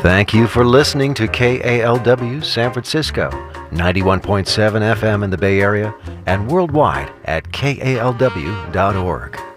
Thank you for listening to KALW San Francisco, 91.7 FM in the Bay Area, and worldwide at kalw.org.